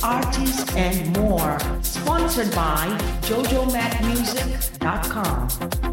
artists, and more. Sponsored by JoJoMacMusic.com.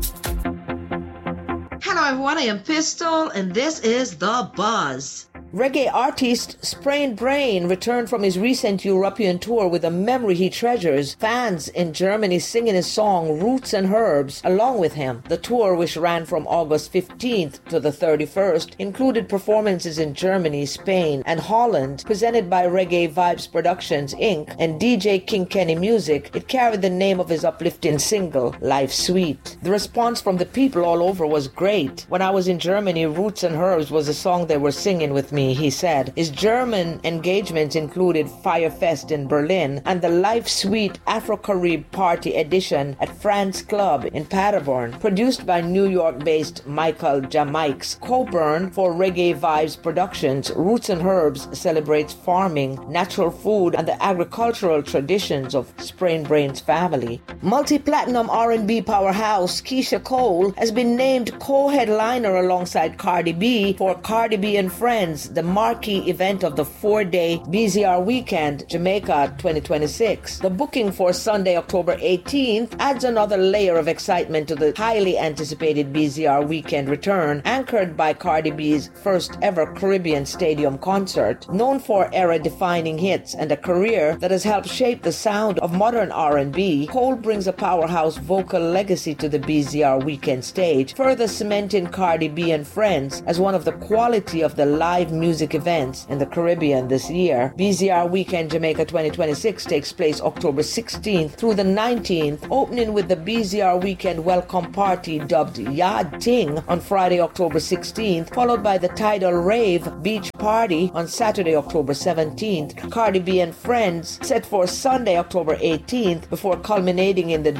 Hello everyone, I am Pistol, and this is The Buzz. Reggae artist Sprained Brain returned from his recent European tour with a memory he treasures, fans in Germany singing his song Roots and Herbs along with him. The tour, which ran from August 15th to the 31st, included performances in Germany, Spain, and Holland, presented by Reggae Vibes Productions, Inc. and DJ King Kenny Music. It carried the name of his uplifting single, Life Sweet. The response from the people all over was great. When I was in Germany, Roots and Herbs was a song they were singing with me, he said. His German engagements included Firefest in Berlin and the Life Sweet Afro-Carib Party edition at France Club in Paderborn, produced by New York-based Michael Jamaikes Coburn for Reggae Vibes Productions. Roots and Herbs celebrates farming, natural food, and the agricultural traditions of Sprained Brain's family. Multi-platinum R&B powerhouse Keisha Cole has been named co-headliner alongside Cardi B for Cardi B and Friends, the marquee event of the 4-day BZR Weekend, Jamaica 2026. The booking for Sunday, October 18th adds another layer of excitement to the highly anticipated BZR Weekend return, anchored by Cardi B's first ever Caribbean Stadium concert. Known for era-defining hits and a career that has helped shape the sound of modern R&B, Cole brings a powerhouse vocal legacy to the BZR Weekend stage, further cementing Cardi B and Friends as one of the quality of the live music events in the Caribbean this year. BZR Weekend Jamaica 2026 takes place October 16th through the 19th, opening with the BZR Weekend Welcome Party dubbed Yad Ting on Friday, October 16th, followed by the Tidal Rave Beach Party on Saturday, October 17th. Cardi B and Friends set for Sunday, October 18th, before culminating in the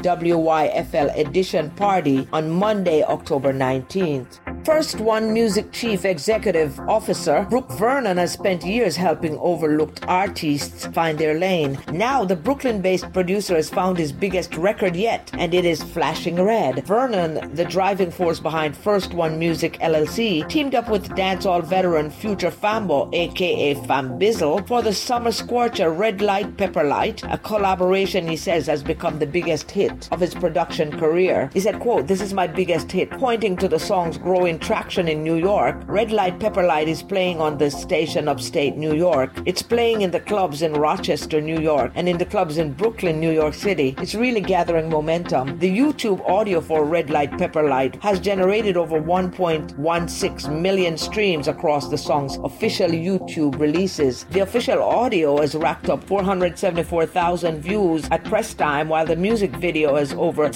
WYFL Edition Party on Monday, October 19th. First One Music Chief Executive Officer Brooke Vernon has spent years helping overlooked artists find their lane. Now the Brooklyn-based producer has found his biggest record yet, and it is Flashing Red. Vernon, the driving force behind First One Music LLC, teamed up with dancehall veteran Future Fambo, aka Fambizzle, for the summer scorcher Red Light Pepper Light, a collaboration he says has become the biggest hit of his production career. He said, quote, "This is my biggest hit," pointing to the song's growing traction in New York. Red Light Pepper Light is playing on the station upstate New York. It's playing in the clubs in Rochester, New York, and in the clubs in Brooklyn, New York City. It's really gathering momentum. The YouTube audio for Red Light Pepper Light has generated over 1.16 million streams across the song's official YouTube releases. The official audio has racked up 474,000 views at press time, while the music video has over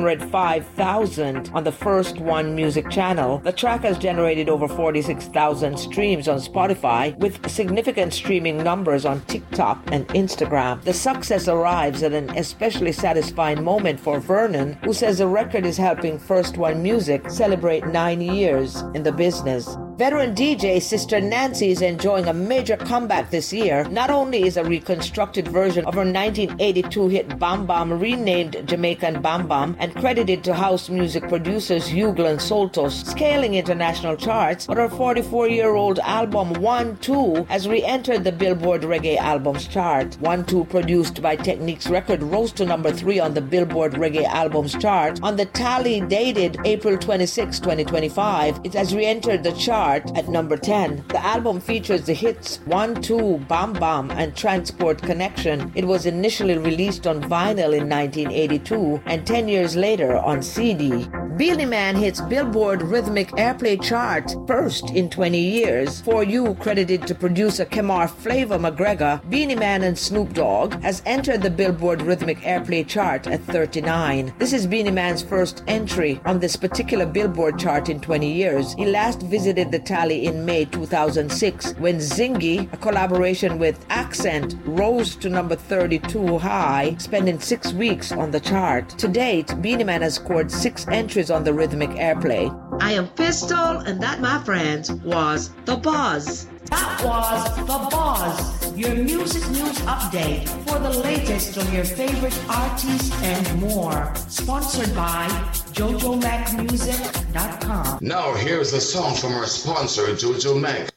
605,000 on the First One Music channel. The track has generated over 46,000 streams on Spotify, with significant streaming numbers on TikTok and Instagram. The success arrives at an especially satisfying moment for Vernon, who says the record is helping First One Music celebrate 9 years in the business. Veteran DJ Sister Nancy is enjoying a major comeback this year. Not only is a reconstructed version of her 1982 hit Bam Bam renamed Jamaican Bam Bam and credited to house music producers Hugo and Soltos scaling international charts, but her 44-year-old album 1-2 has re-entered the Billboard Reggae Albums chart. 1-2, produced by Techniques Record, rose to number 3 on the Billboard Reggae Albums chart. On the tally dated April 26, 2025, it has re-entered the chart at number 10. The album features the hits 1-2, Bam Bam, and Transport Connection. It was initially released on vinyl in 1982 and 10 years later on CD. Beenie Man hits Billboard Rhythmic Airplay chart first in 20 years. For You, credited to producer Kemar Flavor McGregor, Beenie Man and Snoop Dogg has entered the Billboard Rhythmic Airplay chart at 39. This is Beenie Man's first entry on this particular Billboard chart in 20 years. He last visited the tally in May 2006 when Zingy, a collaboration with Accent, rose to number 32 high, spending 6 weeks on the chart. To date, Beenie Man has scored 6 entries on the Rhythmic Airplay. I am Pistol, and that, my friends, was The Buzz. That was The Buzz, your music news update for the latest on your favorite artists and more. Sponsored by JoJoMacMusic.com. Now here's a song from our sponsor, Jojo Mac.